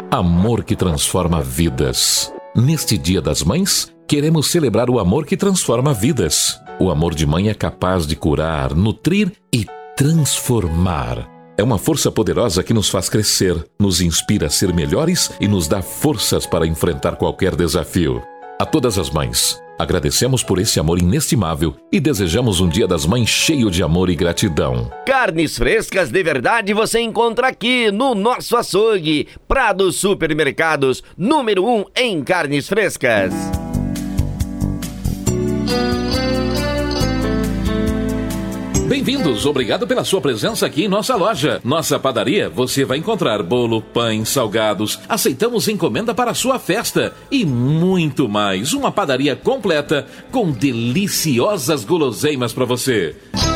Amor que transforma vidas. Neste Dia das Mães, queremos celebrar o amor que transforma vidas. O amor de mãe é capaz de curar, nutrir e transformar. É uma força poderosa que nos faz crescer, nos inspira a ser melhores e nos dá forças para enfrentar qualquer desafio. A todas as mães, agradecemos por esse amor inestimável e desejamos um Dia das Mães cheio de amor e gratidão. Carnes frescas de verdade você encontra aqui no nosso açougue. Prado Supermercados, número 1 em carnes frescas. Bem-vindos, obrigado pela sua presença aqui em nossa loja. Nossa padaria, você vai encontrar bolo, pães, salgados. Aceitamos encomenda para a sua festa e muito mais. Uma padaria completa com deliciosas guloseimas para você.